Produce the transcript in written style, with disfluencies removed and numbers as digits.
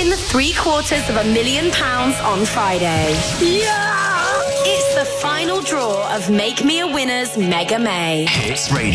win £750,000 on Friday. Yeah! It's the final draw of Make Me a Winner's Mega May. Hits Radio.